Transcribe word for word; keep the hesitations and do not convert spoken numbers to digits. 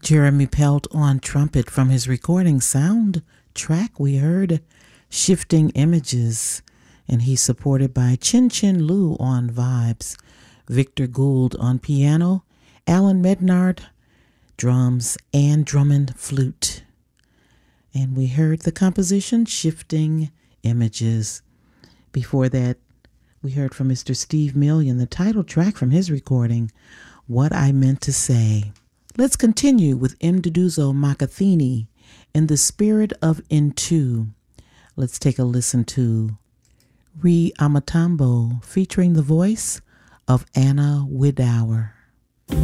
Jeremy Pelt on trumpet from his recording soundtrack. We heard Shifting Images, and he's supported by Chin Chin Lu on vibes, Victor Gould on piano, Alan Mednard drums, and Drummond flute. And we heard the composition Shifting Images. Before that, we heard from Mister Steve Million, the title track from his recording, What I Meant to Say. Let's continue with Mduduzo Makathini in the spirit of Into. Let's take a listen to Re Amatambo featuring the voice of Anna Widower.